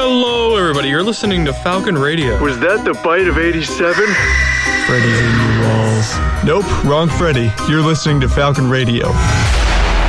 Hello, everybody. You're listening to Falcon Radio. Was that the bite of 87? Freddy's in your walls. Nope, wrong Freddy. You're listening to Falcon Radio.